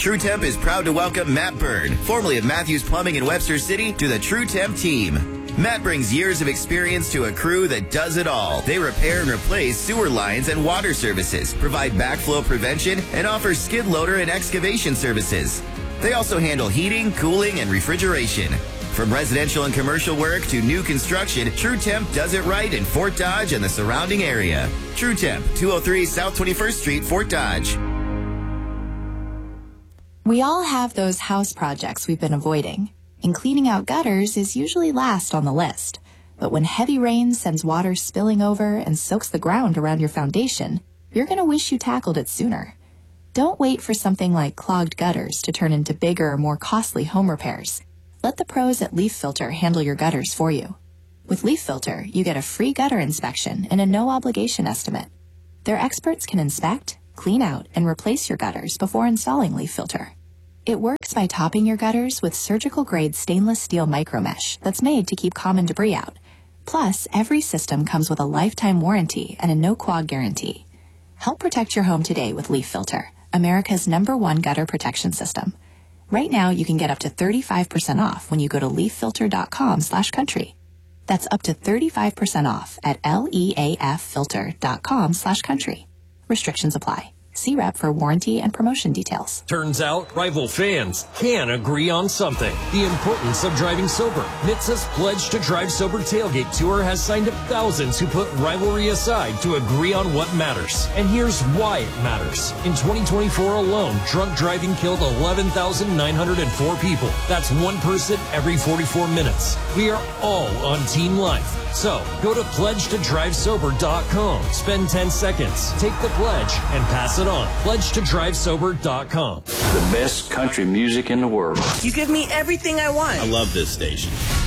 True Temp is proud to welcome Matt Bird, formerly of Matthews Plumbing in Webster City, to the True Temp team. Matt brings years of experience to a crew that does it all. They repair and replace sewer lines and water services, provide backflow prevention, and offer skid loader and excavation services. They also handle heating, cooling, and refrigeration. From residential and commercial work to new construction, True Temp does it right in Fort Dodge and the surrounding area. True Temp, 203 South 21st Street, Fort Dodge. We all have those house projects we've been avoiding, and cleaning out gutters is usually last on the list. But when heavy rain sends water spilling over and soaks the ground around your foundation, you're going to wish you tackled it sooner. Don't wait for something like clogged gutters to turn into bigger, more costly home repairs. Let the pros at Leaf Filter handle your gutters for you. With Leaf Filter, you get a free gutter inspection and a no-obligation estimate. Their experts can inspect, clean out, and replace your gutters before installing Leaf Filter. It works by topping your gutters with surgical-grade stainless steel micromesh that's made to keep common debris out. Plus, every system comes with a lifetime warranty and a no-clog guarantee. Help protect your home today with Leaf Filter, America's #1 gutter protection system. Right now, you can get up to 35% off when you go to leaffilter.com/country. That's up to 35% off at leaffilter.com/country. Restrictions apply. See Rep for warranty and promotion details. Turns out, rival fans can agree on something. The importance of driving sober. NHTSA's Pledge to Drive Sober Tailgate Tour has signed up thousands who put rivalry aside to agree on what matters. And here's why it matters. In 2024 alone, drunk driving killed 11,904 people. That's one person every 44 minutes. We are all on Team Life. So, go to pledgetodrivesober.com. Spend 10 seconds, take the pledge, and pass it on. pledgetodrivesober.com. The best country music in the world. You give me everything I want. I love this station.